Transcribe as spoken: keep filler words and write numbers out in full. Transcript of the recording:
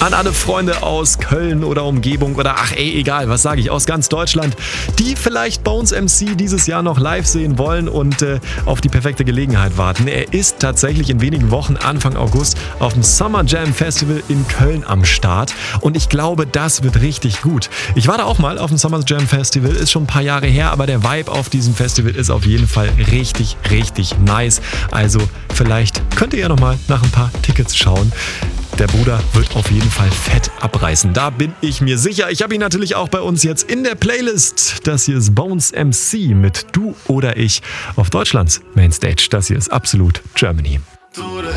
An alle Freunde aus Köln oder Umgebung oder ach ey, egal, was sage ich, aus ganz Deutschland, die vielleicht Bones M C dieses Jahr noch live sehen wollen und äh, auf die perfekte Gelegenheit warten. Er ist tatsächlich in wenigen Wochen, Anfang August, auf dem Summer Jam Festival in Köln am Start und ich glaube, das wird richtig gut. Ich war da auch mal auf dem Summer Jam Festival, ist schon ein paar Jahre her, aber der Vibe auf diesem Festival ist auf jeden Fall richtig, richtig nice. Also vielleicht könnt ihr ja nochmal nach ein paar Tickets schauen. Der Bruder wird auf jeden Fall fett abreißen. Da bin ich mir sicher. Ich habe ihn natürlich auch bei uns jetzt in der Playlist. Das hier ist Bones M C mit Du oder Ich auf Deutschlands Mainstage. Das hier ist absolut Germany.